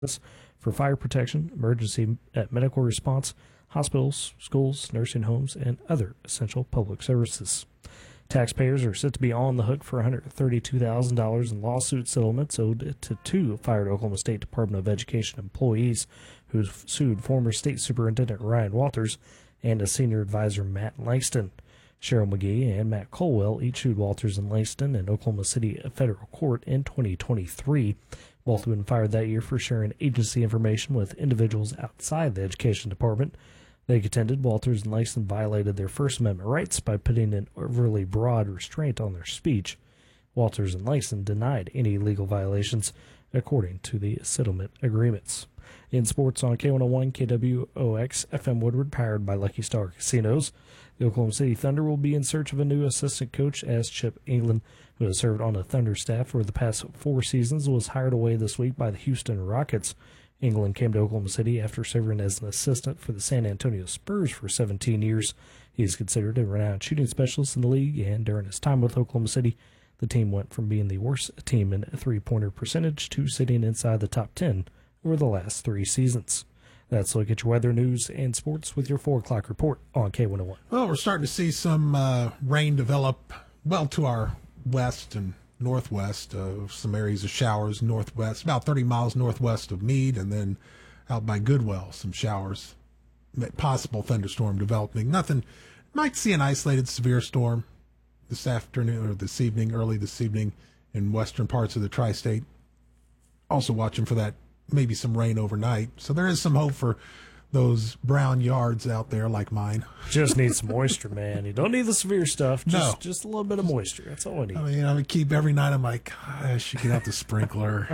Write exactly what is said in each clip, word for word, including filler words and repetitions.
for fire protection, emergency uh, medical response, hospitals, schools, nursing homes, and other essential public services. Taxpayers are set to be on the hook for one hundred thirty-two thousand dollars in lawsuit settlements owed to two fired Oklahoma State Department of Education employees who sued former State Superintendent Ryan Walters and a senior advisor Matt Langston. Cheryl McGee and Matt Colwell each sued Walters and Langston in Oklahoma City Federal Court in twenty twenty-three. Both have been fired that year for sharing agency information with individuals outside the Education Department. They contended Walters and Langston violated their First Amendment rights by putting an overly broad restraint on their speech. Walters and Langston denied any legal violations, according to the settlement agreements. In sports on K one oh one, K W O X, F M Woodward, powered by Lucky Star Casinos, the Oklahoma City Thunder will be in search of a new assistant coach as Chip England, who has served on the Thunder staff for the past four seasons, was hired away this week by the Houston Rockets. England came to Oklahoma City after serving as an assistant for the San Antonio Spurs for seventeen years. He is considered a renowned shooting specialist in the league, and during his time with Oklahoma City, the team went from being the worst team in three-pointer percentage to sitting inside the top ten over the last three seasons. That's a look at your weather, news, and sports with your four o'clock report on K one oh one. Well, we're starting to see some uh, rain develop well to our west and northwest. Uh, some areas of showers northwest, about thirty miles northwest of Meade, and then out by Goodwell, some showers. Possible thunderstorm developing. Nothing. Might see an isolated severe storm this afternoon or this evening, early this evening in western parts of the tri-state. Also watching for that, maybe some rain overnight. So there is some hope for those brown yards out there like mine. Just need some moisture, man. You don't need the severe stuff. Just, No. just a little bit of moisture. That's all I need. I mean, I would keep every night. I'm like, I should get out the sprinkler.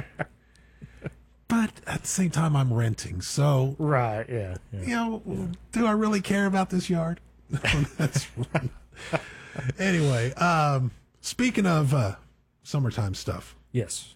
But at the same time, I'm renting. So, Right, yeah. yeah. you know, yeah. do I really care about this yard? That's anyway, um, speaking of uh, summertime stuff, Yes.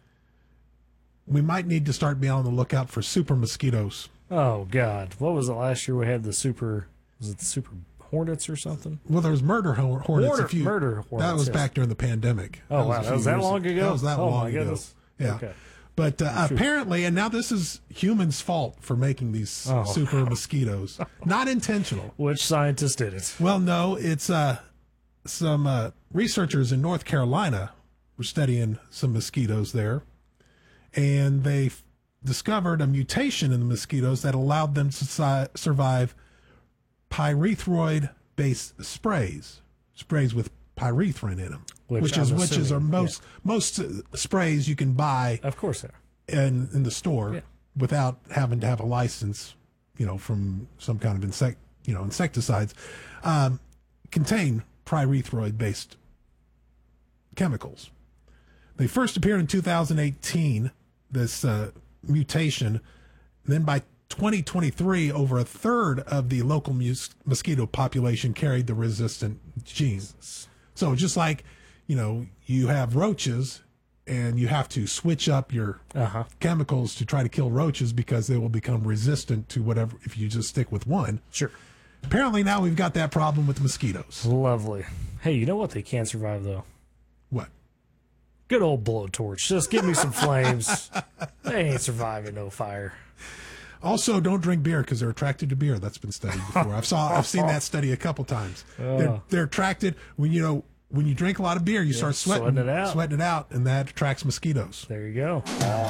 we might need to start being on the lookout for super mosquitoes. Oh, God. What was it last year we had the super, was it the super hornets or something? Well, there was murder hor- hornets. Murder- a few, murder hornets, That was yes. back during the pandemic. Oh, wow. a That few was that years long ago? That was that Oh, long my ago. goodness. Yeah. Okay. But uh, apparently, and now this is humans' fault for making these Oh. super mosquitoes. Not intentional. Which scientist did it? Well, no, it's uh, some uh, researchers in North Carolina were studying some mosquitoes there, and they f- discovered a mutation in the mosquitoes that allowed them to si- survive pyrethroid-based sprays, sprays with pyrethrin in them, Which which, is I'm which is are assuming, most most uh, sprays you can buy Of course they are. in in the store Yeah. without having to have a license, you know, from some kind of insect, you know, insecticides, um, contain pyrethroid-based chemicals. They first appeared in two thousand eighteen, this uh, mutation. Then by twenty twenty-three, over a third of the local mus- mosquito population carried the resistant gene. So just like, you know, you have roaches and you have to switch up your Uh-huh. chemicals to try to kill roaches because they will become resistant to whatever if you just stick with one. Sure. Apparently now we've got that problem with mosquitoes. Lovely. Hey, you know what they can't survive, though? What? Good old blowtorch. Just give me some flames. They ain't surviving no fire. Also, don't drink beer because they're attracted to beer. That's been studied before. I've saw I've seen that study a couple times. They're, they're attracted when you know when you drink a lot of beer, you start sweating, sweating it out. sweating it out, and that attracts mosquitoes. There you go.